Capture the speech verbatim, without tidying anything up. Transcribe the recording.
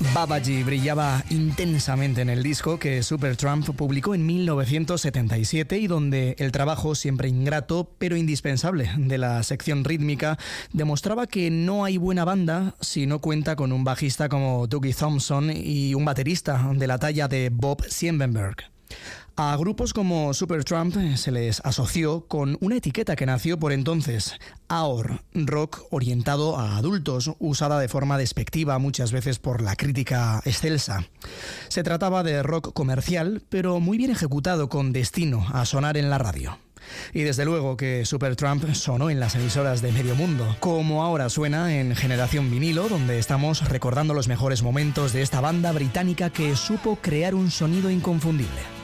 Babaji brillaba intensamente en el disco que Supertramp publicó en mil novecientos setenta y siete y donde el trabajo, siempre ingrato pero indispensable, de la sección rítmica demostraba que no hay buena banda si no cuenta con un bajista como Dougie Thompson y un baterista de la talla de Bob Siebenberg. A grupos como Supertramp se les asoció con una etiqueta que nació por entonces, A O R, rock orientado a adultos, usada de forma despectiva muchas veces por la crítica excelsa. Se trataba de rock comercial, pero muy bien ejecutado, con destino a sonar en la radio. Y desde luego que Supertramp sonó en las emisoras de medio mundo, como ahora suena en Generación Vinilo, donde estamos recordando los mejores momentos de esta banda británica que supo crear un sonido inconfundible.